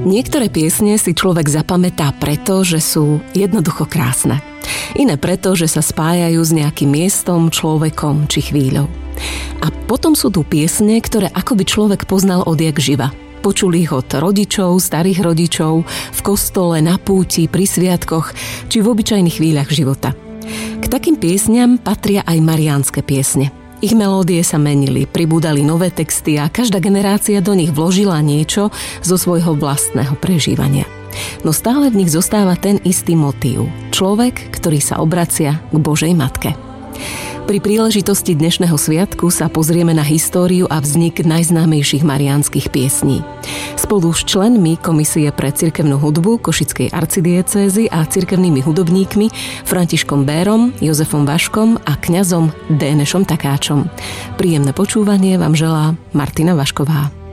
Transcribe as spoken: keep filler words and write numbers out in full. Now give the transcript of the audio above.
Niektoré piesne si človek zapamätá preto, že sú jednoducho krásne. Iné preto, že sa spájajú s nejakým miestom, človekom či chvíľou. A potom sú tu piesne, ktoré akoby človek poznal odjak živa. Počul ich od rodičov, starých rodičov, v kostole, na púti, pri sviatkoch či v obyčajných chvíľach života. K takým piesňam patria aj mariánske piesne. Ich melódie sa menili, pribúdali nové texty a každá generácia do nich vložila niečo zo svojho vlastného prežívania. No stále v nich zostáva ten istý motív. Človek, ktorý sa obracia k Božej Matke. Pri príležitosti dnešného sviatku sa pozrieme na históriu a vznik najznámejších mariánskych piesní. Spolu s členmi Komisie pre cirkevnú hudbu Košickej arcidiecézy a cirkevnými hudobníkmi Františkom Bérom, Jozefom Vaškom a kňazom Dénešom Takáčom. Príjemné počúvanie vám želá Martina Vašková.